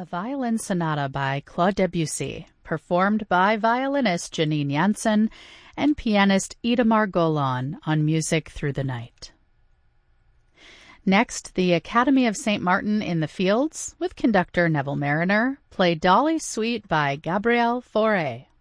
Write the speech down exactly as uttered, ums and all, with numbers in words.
A violin sonata by Claude Debussy, performed by violinist Janine Jansen and pianist Itamar Golan on Music Through the Night. Next, the Academy of Saint Martin in the Fields, with conductor Neville Marriner, play Dolly Suite by Gabriel Fauré.